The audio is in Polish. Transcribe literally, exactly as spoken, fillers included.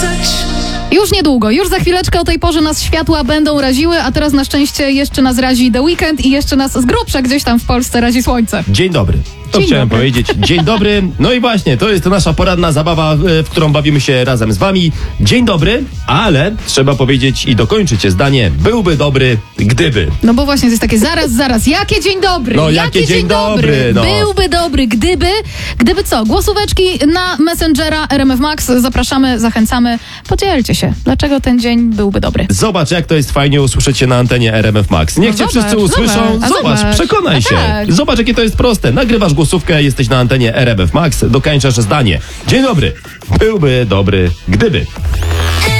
Już niedługo, już za chwileczkę o tej porze nas światła będą raziły, a teraz na szczęście jeszcze nas razi The Weekend i jeszcze nas z grubsza gdzieś tam w Polsce razi słońce. Dzień dobry. To Dzień chciałem dobry. powiedzieć. Dzień dobry. No i właśnie, to jest nasza poranna zabawa, w którą bawimy się razem z wami. Dzień dobry, ale trzeba powiedzieć i dokończyć zdanie. Byłby dobry, gdyby. No bo właśnie to jest takie zaraz, zaraz, jakie dzień dobry? No, jakie dzień dobry, no. Byłby dobry, gdyby, gdyby co? Głosóweczki na Messengera R M F Max. Zapraszamy, zachęcamy. Podzielcie się, dlaczego ten dzień byłby dobry. Zobacz, jak to jest fajnie usłyszeć się na antenie R M F Max. Niech No cię zobacz, wszyscy usłyszą. zobacz, a Zobacz, zobacz. przekonaj A się. tak. Zobacz, jakie to jest proste. Nagrywasz głosówkę, jesteś na antenie R M F Max, dokańczasz zdanie. Dzień dobry. Byłby dobry, gdyby.